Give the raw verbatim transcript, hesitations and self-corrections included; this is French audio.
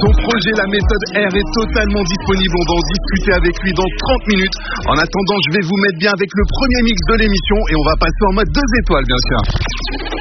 Son projet, la méthode R, est totalement disponible. On va en discuter avec lui dans trente minutes. En attendant, je vais vous mettre bien avec le premier mix de l'émission et on va passer en mode deux étoiles, bien sûr.